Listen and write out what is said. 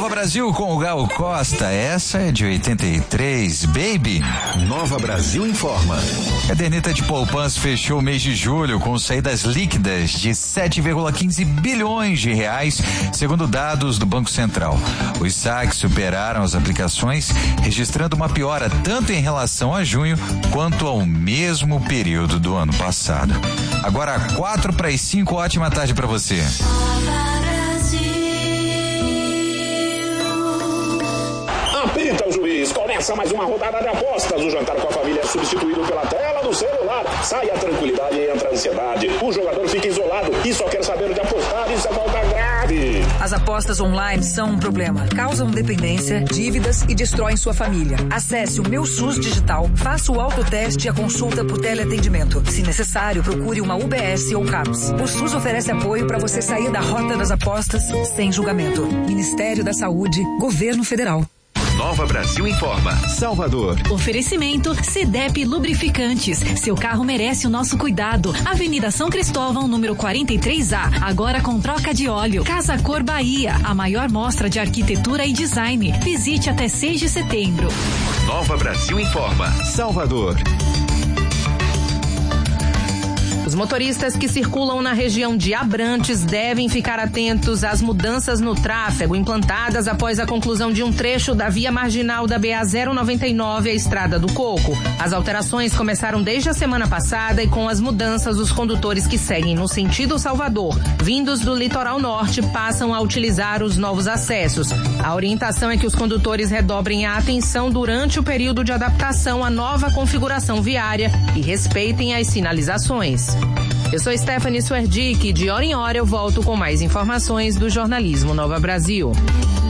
Nova Brasil com o Gal Costa, essa é de 83, Baby. Nova Brasil informa. Caderneta de poupança fechou o mês de julho com saídas líquidas de 7,15 bilhões de reais, segundo dados do Banco Central. Os saques superaram as aplicações, registrando uma piora tanto em relação a junho quanto ao mesmo período do ano passado. Agora 4:05, ótima tarde para você. Apita o juiz, começa mais uma rodada de apostas. O jantar com a família é substituído pela tela do celular. Sai a tranquilidade e entra a ansiedade. O jogador fica isolado e só quer saber de apostar. Isso é falta grave. As apostas online são um problema. Causam dependência, dívidas e destroem sua família. Acesse o Meu SUS Digital, faça o autoteste e a consulta por teleatendimento. Se necessário, procure uma UBS ou CAPS. O SUS oferece apoio para você sair da rota das apostas sem julgamento. Ministério da Saúde, Governo Federal. Nova Brasil informa. Salvador. Oferecimento CDEP Lubrificantes. Seu carro merece o nosso cuidado. Avenida São Cristóvão, número 43A. Agora com troca de óleo. Casa Cor Bahia. A maior mostra de arquitetura e design. Visite até 6 de setembro. Nova Brasil informa. Salvador. Os motoristas que circulam na região de Abrantes devem ficar atentos às mudanças no tráfego implantadas após a conclusão de um trecho da via marginal da BA-099, a Estrada do Coco. As alterações começaram desde a semana passada e com as mudanças, os condutores que seguem no sentido Salvador, vindos do litoral norte, passam a utilizar os novos acessos. A orientação é que os condutores redobrem a atenção durante o período de adaptação à nova configuração viária e respeitem as sinalizações. Eu sou Stephanie Swerdick e de hora em hora eu volto com mais informações do jornalismo Nova Brasil.